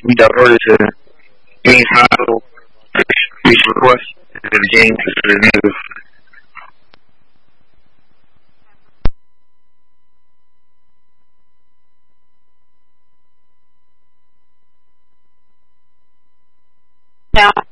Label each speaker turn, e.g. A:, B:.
A: we diverted to James Hospital. Please request the James review.
B: Now